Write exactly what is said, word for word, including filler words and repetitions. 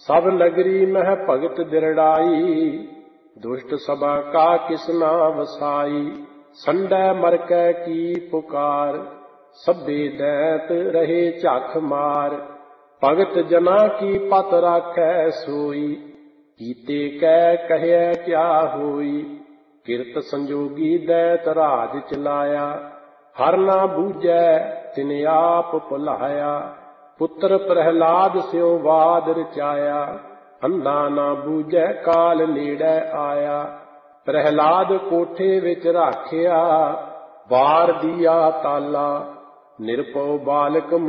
सब नगरी मह भगत दिरड़ाई, दुष्ट सभा का किसना वसाई। संडै मरकै की पुकार, सभे दैत रहे झख मार। भगत जना की पत राखै सोई, कीते कै कहिए क्या होई। किरत संजोगी दैत राज चलाया, हर ना बूझै तिन आप भुलाया। पुत्र प्रहलाद स्यों वाद रचाया, अंधा ना बूझै काल नेड़े आया। प्रहलाद कोठे विच राखिया, बार दिया ताला। निरपौ बालक